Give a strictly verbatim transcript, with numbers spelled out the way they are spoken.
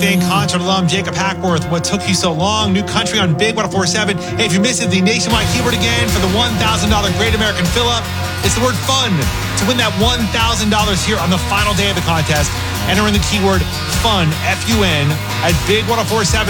Thank concert alum Jacob Hackworth. What took you so long? New country on Big one oh four point seven. Hey, if you missed it, the nationwide keyword again for the one thousand dollars Great American Fill-Up is the word fun. To win that one thousand dollars here on the final day of the contest, enter in the keyword fun, F U N, at big one oh four point seven